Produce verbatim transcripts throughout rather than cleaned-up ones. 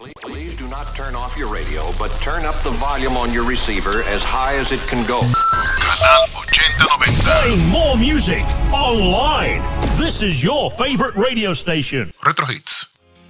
Please do not turn off your radio, but turn up the volume on your receiver as high as it can go. Canal ochenta noventa. Playing more music online. This is your favorite radio station. Retro Hits.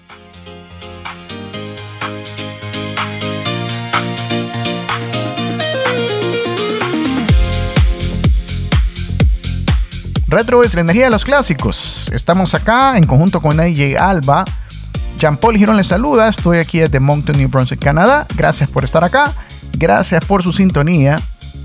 Retro es la energía de los clásicos. Estamos acá en conjunto con A J Alba. Jean-Paul Girón les saluda. Estoy aquí desde Moncton, New Brunswick, Canadá. Gracias por estar acá. Gracias por su sintonía.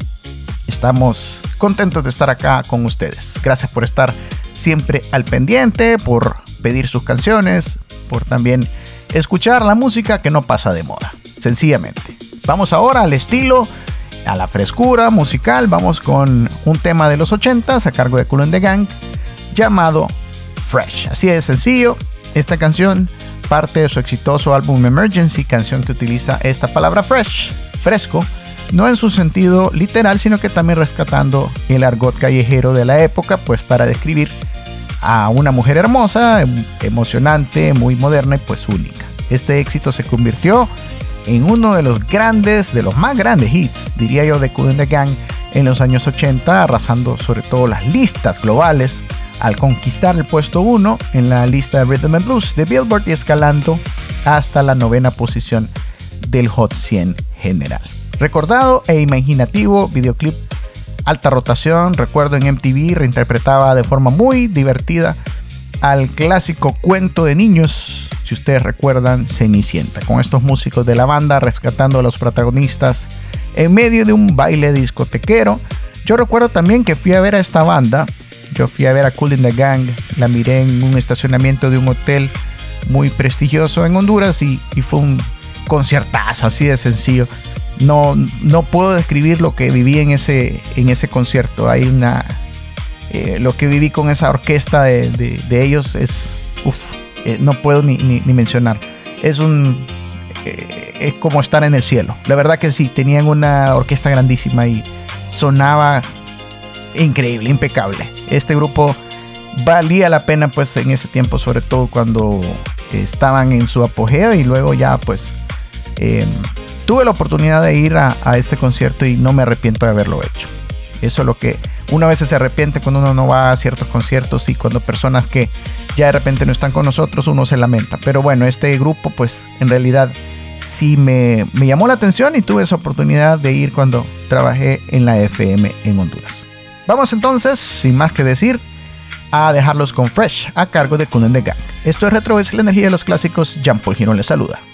Estamos contentos de estar acá con ustedes. Gracias por estar siempre al pendiente, por pedir sus canciones, por también escuchar la música que no pasa de moda. Sencillamente. Vamos ahora al estilo, a la frescura musical. Vamos con un tema de los ochentas a cargo de Kool and the Gang llamado Fresh. Así de sencillo. Esta canción parte de su exitoso álbum Emergency, canción que utiliza esta palabra fresh, fresco, no en su sentido literal, sino que también rescatando el argot callejero de la época, pues para describir a una mujer hermosa, emocionante, muy moderna y pues única. Este éxito se convirtió en uno de los grandes, de los más grandes hits, diría yo, de Kool and the Gang en los años ochenta, arrasando sobre todo las listas globales, al conquistar el puesto uno en la lista de Rhythm and Blues de Billboard y escalando hasta la novena posición del Hot cien general. Recordado e imaginativo videoclip alta rotación, recuerdo en M T V reinterpretaba de forma muy divertida al clásico cuento de niños, si ustedes recuerdan, Cenicienta, con estos músicos de la banda rescatando a los protagonistas en medio de un baile discotequero. Yo recuerdo también que fui a ver a esta banda. Yo fui a ver a Kool and the Gang, la miré en un estacionamiento de un hotel muy prestigioso en Honduras y, y fue un conciertazo, así de sencillo. No, no puedo describir lo que viví en ese, en ese concierto. Hay una, eh, lo que viví con esa orquesta de, de, de ellos es, uf, eh, no puedo ni, ni, ni mencionar. Es un, eh, es como estar en el cielo. La verdad que sí, tenían una orquesta grandísima y sonaba increíble, impecable. Este grupo valía la pena pues en ese tiempo, sobre todo cuando estaban en su apogeo, y luego ya pues eh, tuve la oportunidad de ir a, a este concierto y no me arrepiento de haberlo hecho. Eso es lo que uno a veces se arrepiente cuando uno no va a ciertos conciertos, y cuando personas que ya de repente no están con nosotros uno se lamenta. Pero bueno, este grupo pues en realidad sí me, me llamó la atención y tuve esa oportunidad de ir cuando trabajé en la F M en Honduras. Vamos entonces, sin más que decir, a dejarlos con Fresh a cargo de Kool and the Gang. Esto es Retro, es la energía de los clásicos. Jean-Paul Girón les saluda.